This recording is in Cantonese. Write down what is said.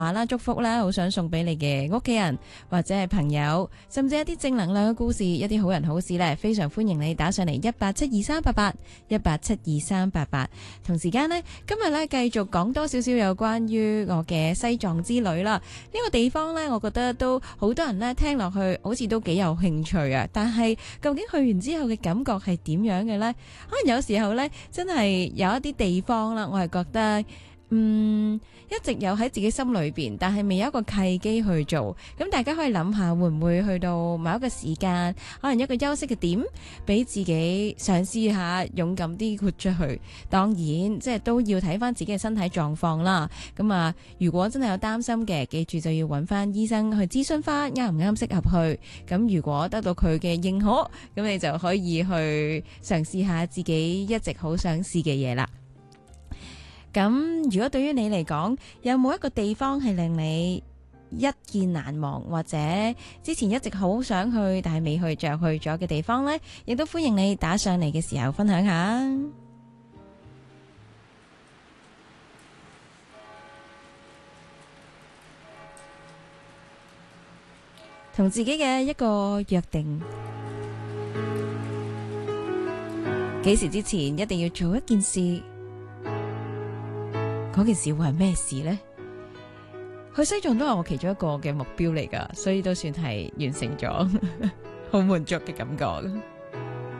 啦、祝福啦，好想送俾你嘅屋企人或者係朋友，甚至一啲正能量嘅故事，一啲好人好事呢，非常歡迎你打上嚟1872388 1872388。同時間呢，今日呢繼續講多少少有關於我嘅西藏之旅啦。呢個地方呢，我覺得都好多人呢聽落去好似都幾有興趣啊。但係究竟去完之後嘅感覺係點樣嘅呢？可能有時候呢，真係有一啲地方啦，我係覺得一直有喺自己心裏邊，但係未有一個契機去做。咁大家可以諗下，會唔會去到某一個時間，可能一個休息嘅點，俾自己嘗試下勇敢啲豁出去。當然，即係都要睇翻自己嘅身體狀況啦。咁啊，如果真係有擔心嘅，記住就要揾翻醫生去諮詢翻啱唔啱適合去。咁如果得到佢嘅認可，咁你就可以去嘗試下自己一直好想試嘅嘢啦。咁如果對於你嚟講，有冇一個地方係令你一見難忘，或者之前一直好想去但係未去着去咗嘅地方呢？亦都歡迎你打上嚟嘅時候分享下。同自己嘅一個約定，幾時之前一定要做一件事。嗰件事會係咩事呢？去西藏都係我其中一個嘅目標嚟㗎，所以都算係完成咗，好滿足嘅感覺。